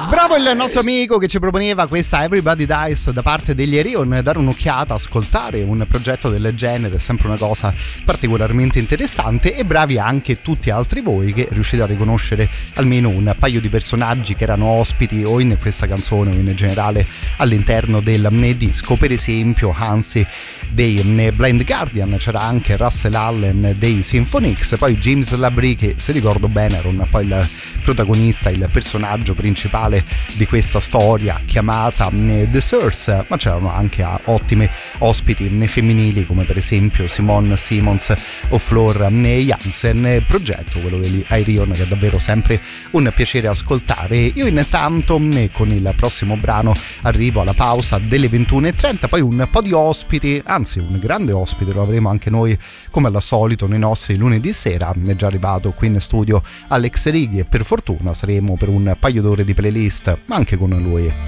Bravo il nostro amico che ci proponeva questa Everybody Dies da parte degli Arion. Dare un'occhiata, ascoltare un progetto del genere è sempre una cosa particolarmente interessante, e bravi anche tutti altri voi che riuscite a riconoscere almeno un paio di personaggi che erano ospiti o in questa canzone o in generale all'interno del disco. Per esempio Hansi dei Blind Guardian, c'era anche Russell Allen dei Symphonix, poi James Labrie che, se ricordo bene, era poi il protagonista, il personaggio principale di questa storia chiamata The Source, ma c'erano anche ottime ospiti femminili come per esempio Simone Simons o Floor Jansen. Progetto quello degli Ayreon che è davvero sempre un piacere ascoltare. Io intanto con il prossimo brano arrivo alla pausa delle 21:30, poi un po' di ospiti, anzi un grande ospite lo avremo anche noi come al solito nei nostri lunedì sera. È già arrivato qui in studio Alex Righi e per fortuna saremo per un paio d'ore di playlist ma anche con lui.